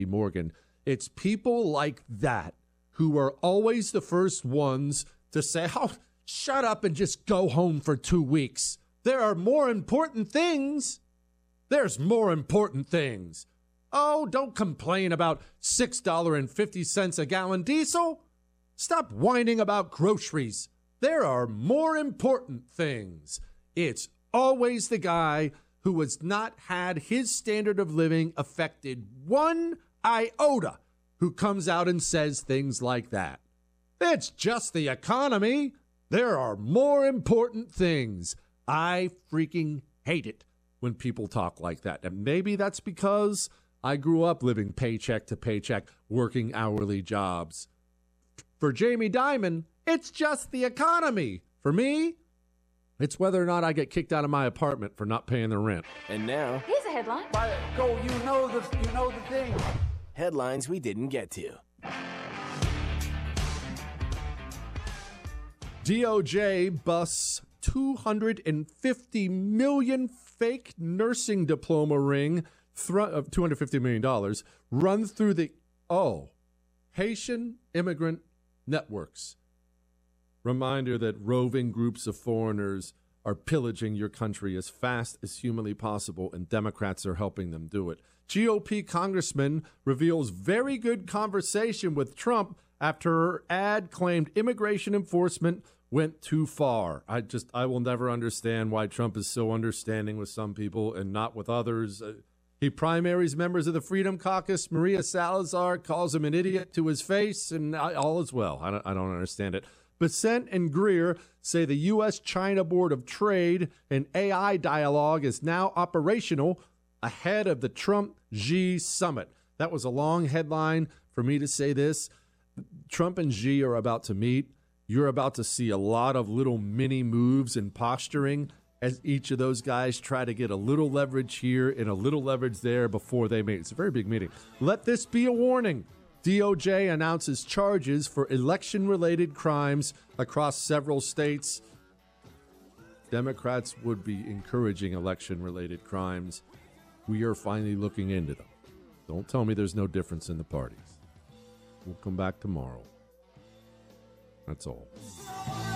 Morgan. It's people like that who are always the first ones to say, oh, shut up and just go home for 2 weeks. There are more important things. There's more important things. Oh, don't complain about $6.50 a gallon diesel. Stop whining about groceries. There are more important things. It's always the guy who has not had his standard of living affected one iota who comes out and says things like that. It's just the economy. There are more important things. I freaking hate it when people talk like that. And maybe that's because I grew up living paycheck to paycheck, working hourly jobs. For Jamie Dimon, it's just the economy. For me, it's whether or not I get kicked out of my apartment for not paying the rent. And now, here's a headline. Go, you know the thing. Headlines we didn't get to. DOJ busts 250 million fake nursing diploma ring of $250 million run through the Haitian immigrant networks. Reminder that roving groups of foreigners are pillaging your country as fast as humanly possible, and Democrats are helping them do it. GOP congressman reveals very good conversation with Trump after her ad claimed immigration enforcement went too far. I will never understand why Trump is so understanding with some people and not with others. He primaries members of the Freedom Caucus. Maria Salazar calls him an idiot to his face, and all is well. I don't understand it. Bessent and Greer say the U.S.-China Board of Trade and AI dialogue is now operational ahead of the Trump-Xi summit. That was a long headline for me to say this. Trump and Xi are about to meet. You're about to see a lot of little mini moves and posturing as each of those guys try to get a little leverage here and a little leverage there before they meet. It's a very big meeting. Let this be a warning. DOJ announces charges for election-related crimes across several states. Democrats would be encouraging election-related crimes. We are finally looking into them. Don't tell me there's no difference in the parties. We'll come back tomorrow. That's all.